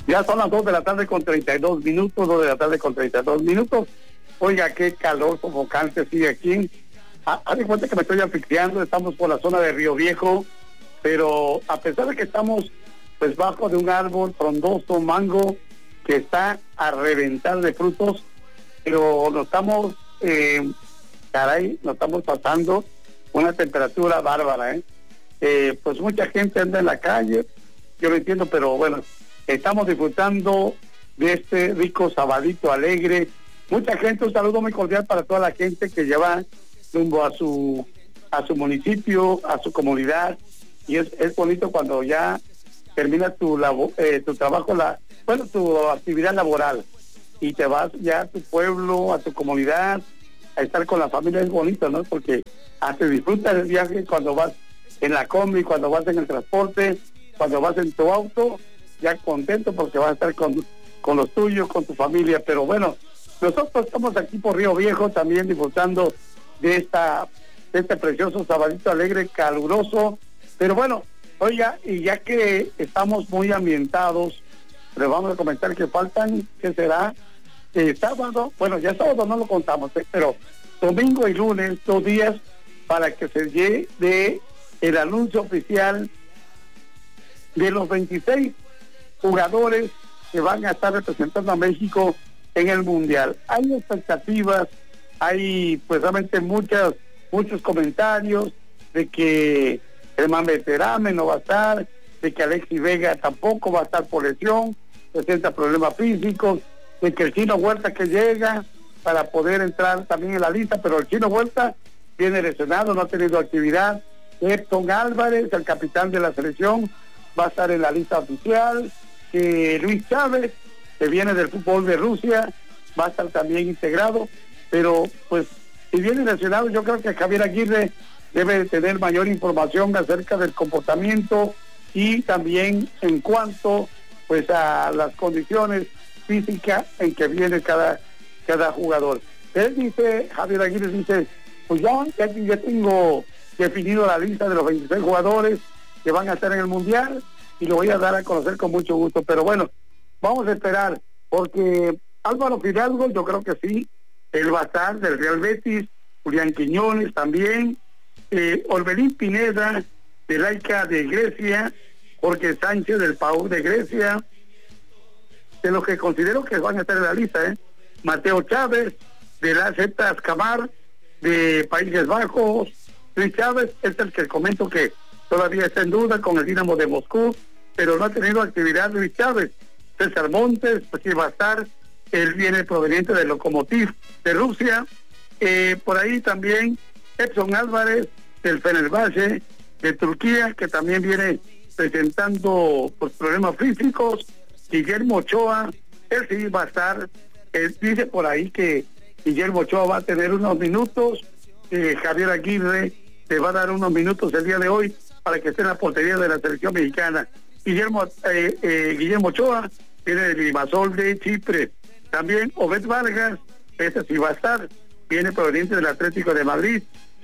Ya son las 2 de la tarde con 32 minutos, 2 de la tarde con 32 minutos. Oiga, qué calor sofocante sigue aquí. Haz de cuenta que me estoy asfixiando, estamos por la zona de Río Viejo, pero a pesar de que estamos pues bajo de un árbol frondoso, mango, que está a reventar de frutos, pero nos estamos, nos estamos pasando una temperatura bárbara, pues mucha gente anda en la calle, yo lo entiendo, pero bueno, estamos disfrutando de este rico sabadito alegre. Mucha gente, un saludo muy cordial para toda la gente que lleva rumbo a su municipio, a su comunidad, y es bonito cuando ya terminas tu trabajo, tu actividad laboral, y te vas ya a tu pueblo, a tu comunidad, a estar con la familia. Es bonito, ¿no? Porque te disfrutas del viaje cuando vas en la combi, cuando vas en el transporte, cuando vas en tu auto, ya contento porque vas a estar con los tuyos, con tu familia. Pero bueno, nosotros estamos aquí por Río Viejo también disfrutando de este precioso sabadito alegre, caluroso. Pero bueno, oiga, y ya que estamos muy ambientados, les vamos a comentar que faltan, ¿qué será? Sábado, bueno, ya sábado no lo contamos, pero domingo y lunes, 2 días para que se llegue el anuncio oficial de los 26 jugadores que van a estar representando a México en el Mundial. Hay expectativas, hay pues realmente muchos comentarios de que Germán Berterame no va a estar, de que Alexis Vega tampoco va a estar por lesión, presenta problemas físicos, de que el Chino Huerta que llega para poder entrar también en la lista, pero el Chino Huerta viene lesionado, no ha tenido actividad. Edson Álvarez, el capitán de la selección, va a estar en la lista oficial. Luis Chávez, que viene del fútbol de Rusia, va a estar también integrado, pero pues si viene lesionado, yo creo que Javier Aguirre debe tener mayor información acerca del comportamiento y también en cuanto pues a las condiciones físicas en que viene cada jugador. Él dice, Javier Aguirre dice, pues ya tengo definido la lista de los 26 jugadores que van a estar en el Mundial y lo voy a dar a conocer con mucho gusto. Pero bueno, vamos a esperar, porque Álvaro Fidalgo, yo creo que sí, él va a estar del Real Betis, Julián Quiñones también, Orbelín Pineda del AEK de Grecia, Jorge Sánchez del PAOK de Grecia, de los que considero que van a estar en la lista, Mateo Chávez del AZ Ascamar de Países Bajos. Luis Chávez es el que comento que todavía está en duda con el Dinamo de Moscú, pero no ha tenido actividad Luis Chávez. César Montes, pues sí va a estar, él viene proveniente del Lokomotiv de Rusia. Por ahí también Edson Álvarez del Fenerbahce de Turquía, que también viene presentando pues problemas físicos. Guillermo Ochoa, él sí va a estar, dice por ahí que Guillermo Ochoa va a tener unos minutos, Javier Aguirre le va a dar unos minutos el día de hoy para que esté en la portería de la selección mexicana. Guillermo Ochoa viene del Limassol de Chipre. También Obed Vargas, ese sí va a estar, viene proveniente del Atlético de Madrid.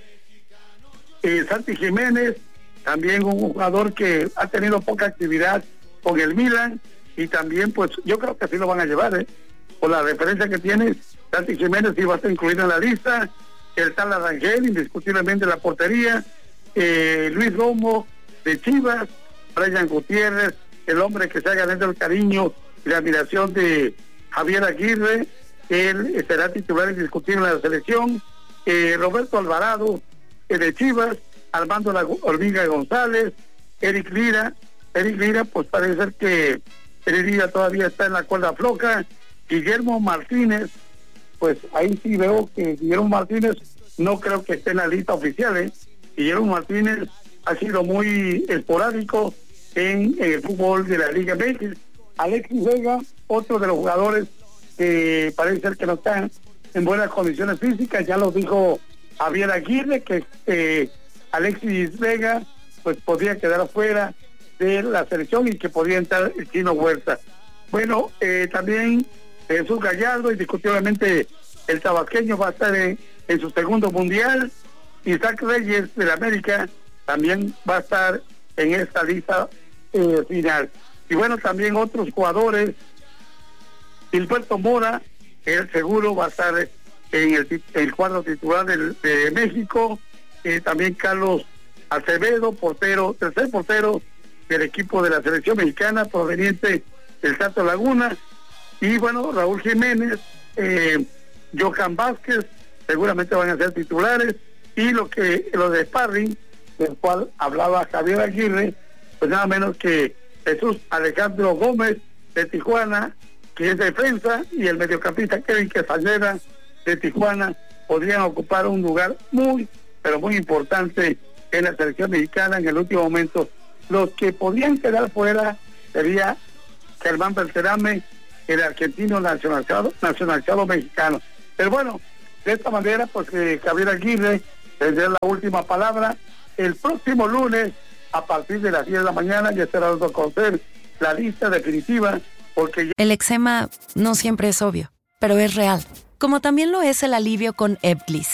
Santi Jiménez, también un jugador que ha tenido poca actividad con el Milan, y también pues yo creo que así lo van a llevar, por la referencia que tiene. Santi Jiménez sí va a estar incluido en la lista. El tal Arangel, indiscutiblemente la portería. Luis Romo de Chivas, Brian Gutiérrez, el hombre que se ha ganado el cariño y la admiración de Javier Aguirre, él será titular indiscutible en la selección. Roberto Alvarado de Chivas, Armando La Hormiga González, Eric Lira, pues parece ser que Eric Lira todavía está en la cuerda floja. Guillermo Martínez, pues ahí sí veo que Guillermo Martínez no creo que esté en la lista oficial, Guillermo Martínez ha sido muy esporádico en el fútbol de la Liga MX. Alexis Vega, otro de los jugadores que parece ser que no están en buenas condiciones físicas, ya lo dijo Javier Aguirre, que Alexis Vega pues podría quedar afuera de la selección y que podría entrar el Chino Huerta. Bueno, también Jesús Gallardo, indiscutiblemente el tabasqueño, va a estar en su segundo mundial. Isaac Reyes del América también va a estar en esta lista final. Y bueno, también otros jugadores. Gilberto Mora, el seguro va a estar en el cuadro titular de México. También Carlos Acevedo, tercer portero del equipo de la selección mexicana, proveniente del Santo Laguna. Y bueno, Raúl Jiménez, Johan Vázquez, seguramente van a ser titulares. Y lo de sparring, del cual hablaba Javier Aguirre, pues nada menos que Jesús Alejandro Gómez de Tijuana, que es defensa, y el mediocampista Kevin Quesalera de Tijuana podrían ocupar un lugar muy, pero muy importante en la selección mexicana en el último momento. Los que podrían quedar fuera sería Germán Berterame, el argentino nacionalizado mexicano. Pero bueno, de esta manera, pues Javier Aguirre tendrá la última palabra. El próximo lunes, a partir de las 10 de la mañana, ya será dando a conocer la lista definitiva, porque el eczema no siempre es obvio, pero es real. Como también lo es el alivio con Ebglyss,